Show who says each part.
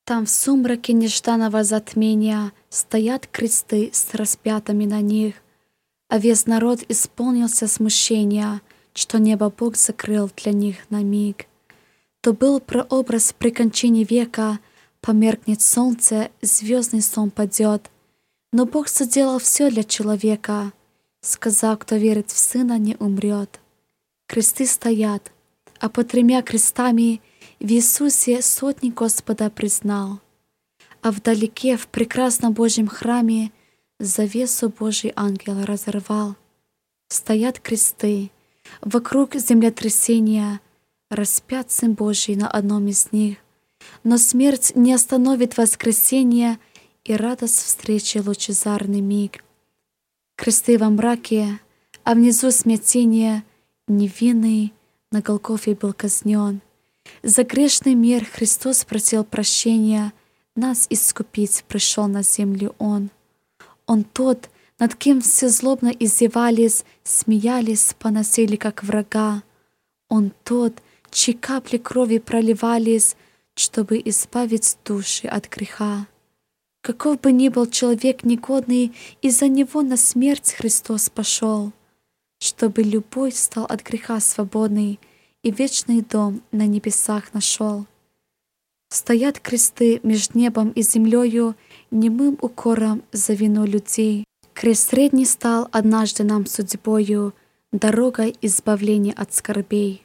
Speaker 1: Там в сумраке нежданного затмения стоят кресты с распятыми на них, а весь народ исполнился смущения, что небо Бог закрыл для них на миг. То был прообраз при кончине века, померкнет солнце, звездный сон падет. Но Бог соделал все для человека, сказав, кто верит в Сына, не умрет. Кресты стоят, а под 3 крестами в Иисусе сотни Господа признал. А вдалеке, в прекрасном Божьем храме, завесу Божий ангел разорвал. Стоят кресты, вокруг землетрясения, распят Сын Божий на одном из них. Но смерть не остановит воскресение и радость встречи лучезарный миг. Кресты во мраке, а внизу смятение, невинный на Голгофе был казнен. За грешный мир Христос просил прощения, нас искупить пришел на землю Он. Он тот, над кем все злобно издевались, смеялись, поносили как врага. Он тот, чьи капли крови проливались, чтобы избавить души от греха. Каков бы ни был человек негодный, из-за него на смерть Христос пошел, чтобы любой стал от греха свободный и вечный дом на небесах нашел. Стоят кресты между небом и землею, немым укором за вину людей. Крест средний стал однажды нам судьбою, дорогой избавления от скорбей.